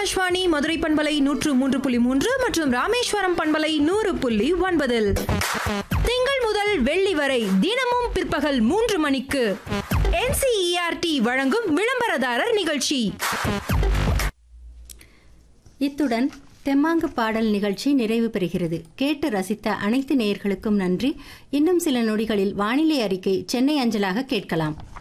ஆகாஷ்வாணி மதுரை பண்பலை 103.3 மற்றும் ராமேஸ்வரம் பண்பலை 100.9 திங்கள் முதல் வெள்ளி வரை தினமும் பிற்பகல் 3 மணிக்கு NCERT வழங்கும் விளம்பரதாரர் நிகழ்ச்சி. இத்துடன் தெம்மாங்கு பாடல் நிகழ்ச்சி நிறைவு பெறுகிறது. கேட்டு ரசித்த அனைத்து நேயர்களுக்கும் நன்றி. இன்னும் சில நொடிகளில் வானிலை அறிக்கை சென்னை அஞ்சலாக கேட்கலாம்.